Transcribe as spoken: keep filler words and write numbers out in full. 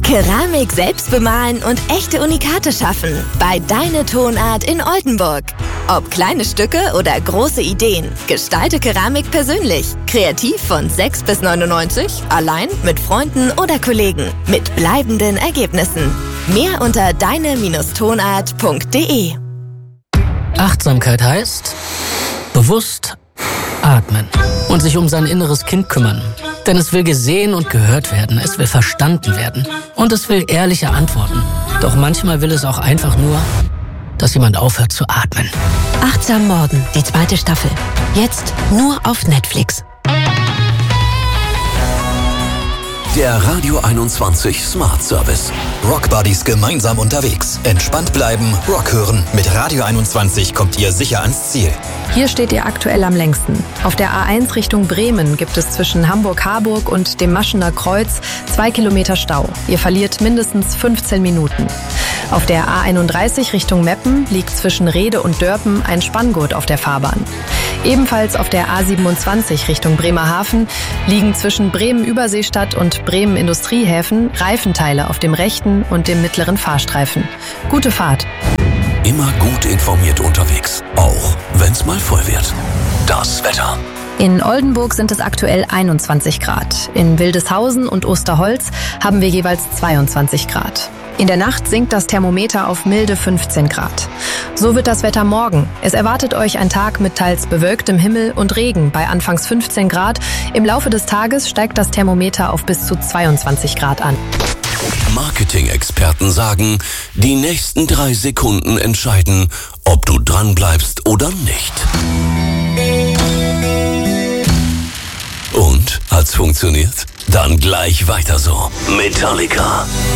Keramik selbst bemalen und echte Unikate schaffen. Bei Deine Tonart in Oldenburg. Ob kleine Stücke oder große Ideen, gestalte Keramik persönlich. Kreativ von sechs bis neunundneunzig, allein, mit Freunden oder Kollegen. Mit bleibenden Ergebnissen. Mehr unter deine Tonart punkt de. Achtsamkeit heißt bewusst atmen und sich um sein inneres Kind kümmern. Denn es will gesehen und gehört werden, es will verstanden werden und es will ehrliche Antworten. Doch manchmal will es auch einfach nur, dass jemand aufhört zu atmen. Achtsam Morden, die zweite Staffel. Jetzt nur auf Netflix. Der Radio einundzwanzig Smart Service. Rock Buddies gemeinsam unterwegs. Entspannt bleiben, Rock hören. Mit Radio einundzwanzig kommt ihr sicher ans Ziel. Hier steht ihr aktuell am längsten. Auf der A eins Richtung Bremen gibt es zwischen Hamburg-Harburg und dem Maschener Kreuz zwei Kilometer Stau. Ihr verliert mindestens fünfzehn Minuten. Auf der A einunddreißig Richtung Meppen liegt zwischen Rede und Dörpen ein Spanngurt auf der Fahrbahn. Ebenfalls auf der A siebenundzwanzig Richtung Bremerhaven liegen zwischen Bremen-Überseestadt und Bremen-Industriehäfen Reifenteile auf dem rechten und dem mittleren Fahrstreifen. Gute Fahrt. Immer gut informiert unterwegs, auch wenn's mal voll wird. Das Wetter. In Oldenburg sind es aktuell einundzwanzig Grad. In Wildeshausen und Osterholz haben wir jeweils zweiundzwanzig Grad. In der Nacht sinkt das Thermometer auf milde fünfzehn Grad. So wird das Wetter morgen. Es erwartet euch ein Tag mit teils bewölktem Himmel und Regen bei anfangs fünfzehn Grad. Im Laufe des Tages steigt das Thermometer auf bis zu zweiundzwanzig Grad an. Marketing-Experten sagen, die nächsten drei Sekunden entscheiden, ob du dran bleibst oder nicht. Und? Hat's funktioniert? Dann gleich weiter so. Metallica.